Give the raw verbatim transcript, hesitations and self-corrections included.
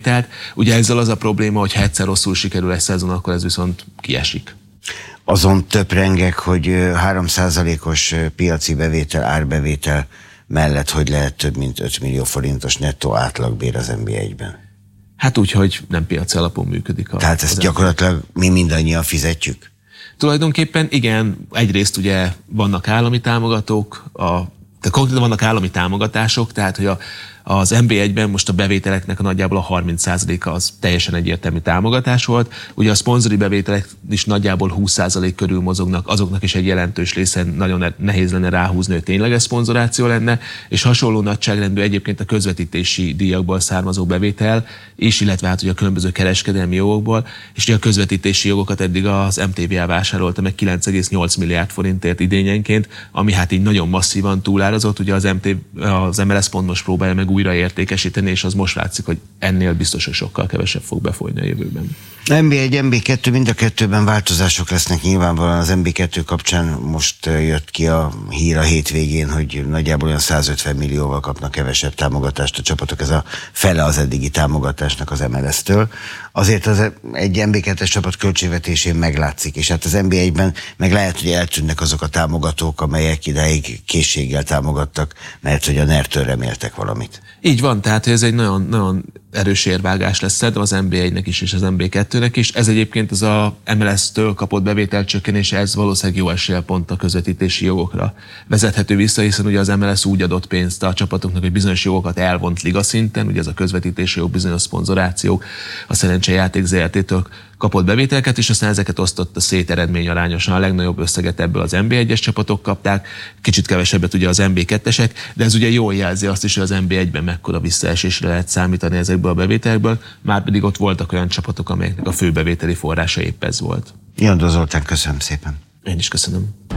bevételt. Ugye ezzel az a probléma, hogy ha egyszer rosszul sikerül egy szezon, akkor ez viszont kiesik. Azon töprengek, hogy három százalékos piaci bevétel, árbevétel mellett hogy lehet több mint öt millió forintos nettó átlagbér az en bé egyben? Hát úgy, hogy nem piaci alapon működik. A, Tehát ezt gyakorlatilag mi mindannyian fizetjük? Tulajdonképpen igen, egyrészt ugye vannak állami támogatók, a, tehát konkrétan vannak állami támogatások, tehát hogy a, az en bé egyben most a bevételeknek a nagyjából a harminc százaléka az teljesen egyértelmű támogatás volt. Ugye a szponzori bevételek is nagyjából húsz százalék körül mozognak, azoknak is egy jelentős része nagyon nehéz lenne ráhúzni, hogy tényleges szponzoráció lenne, és hasonló nagyságrendű egyébként a közvetítési díjakból származó bevétel, és illetve hát ugye a különböző kereskedelmi jogokból, és ugye a közvetítési jogokat eddig az em té vé á vásárolta meg kilenc egész nyolc milliárd forintért idényenként, ami hát így nagyon masszívan túlárazott, ugye az, em té, az em el es pont most próbálja meg újra értékesíteni, és az most látszik, hogy ennél biztos, hogy sokkal kevesebb fog befolyni a jövőben. em bé egy, em bé kettő, mind a kettőben változások lesznek nyilvánvalóan. Az em bé kettő kapcsán most jött ki a hír a hétvégén, hogy nagyjából olyan százötven millióval kapnak kevesebb támogatást a csapatok. Ez a fele az eddigi támogatásnak az em el es-től. Azért az egy em bé kettes csapat költségvetésén meglátszik, és hát az em bé egyben meg lehet, hogy eltűnnek azok a támogatók, amelyek idáig készséggel támogattak, mert hogy a nertől reméltek valamit. Így van, tehát ez egy nagyon, nagyon erős érvágás lesz szerintem az en bé egynek is és az em bé kettőnek is. Ez egyébként az a em el es-től kapott bevételcsökkenése, ez valószínűleg jó eséllyel pont a közvetítési jogokra vezethető vissza, hiszen ugye az em el es úgy adott pénzt a csapatoknak, hogy bizonyos jogokat elvont liga szinten, ugye ez a közvetítési jog, bizonyos szponzorációk, a Szerencsejáték zé er té-től kapott bevételeket, és aztán ezeket osztotta szét eredményarányosan. A legnagyobb összeget ebből az en bé egyes csapatok kapták, kicsit kevesebbet ugye az em bé kettesek, de ez ugye jól jelzi azt is, hogy az en bé egyben mekkora visszaesésre lehet számítani ezekből a bevételekből, már pedig ott voltak olyan csapatok, amelyeknek a fő bevételi forrása épp ez volt. Jandó Zoltán, köszönöm szépen. Én is köszönöm.